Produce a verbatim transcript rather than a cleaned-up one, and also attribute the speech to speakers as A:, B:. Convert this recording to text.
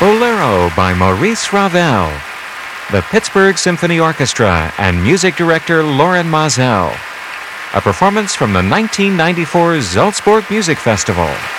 A: Bolero by Maurice Ravel. The Pittsburgh Symphony Orchestra and music director Loren Mazel. A performance from the nineteen ninety-four Salzburg Music Festival.